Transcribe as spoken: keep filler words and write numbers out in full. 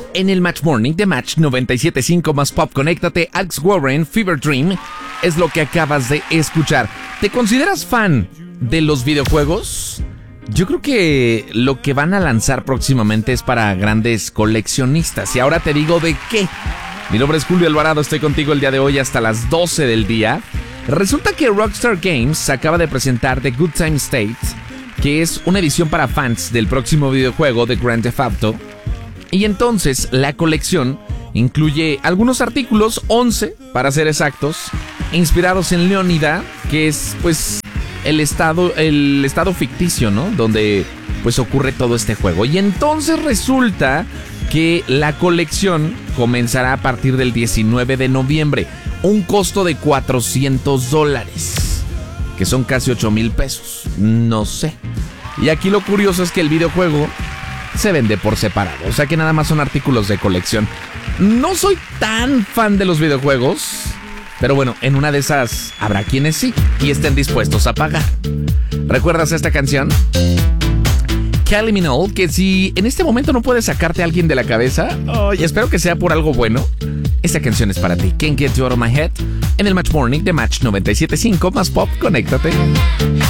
En el Match Morning de Match noventa y siete punto cinco más Pop, conéctate. Alex Warren, Fever Dream, es lo que acabas de escuchar. ¿Te consideras fan de los videojuegos? Yo creo que lo que van a lanzar próximamente es para grandes coleccionistas. Y ahora te digo de qué. Mi nombre es Julio Alvarado, estoy contigo el día de hoy hasta las doce del día. Resulta que Rockstar Games acaba de presentar The Good Time State, que es una edición para fans del próximo videojuego de Grand Theft Auto. Y entonces la colección incluye algunos artículos, once para ser exactos, inspirados en Leonida, que es pues el estado, el estado ficticio, ¿no? Donde pues ocurre todo este juego. Y entonces resulta que la colección comenzará a partir del diecinueve de noviembre. Un costo de cuatrocientos dólares, que son casi ocho mil pesos. No sé. Y aquí lo curioso es que el videojuego se vende por separado, o sea que nada más son artículos de colección. No soy tan fan de los videojuegos, pero bueno, en una de esas habrá quienes sí y estén dispuestos a pagar. ¿Recuerdas esta canción? Kylie Minogue, que si en este momento no puedes sacarte a alguien de la cabeza, oh, y espero que sea por algo bueno, esta canción es para ti. Can't Get You Out of My Head, en el Match Morning de Match noventa y siete punto cinco más Pop, conéctate.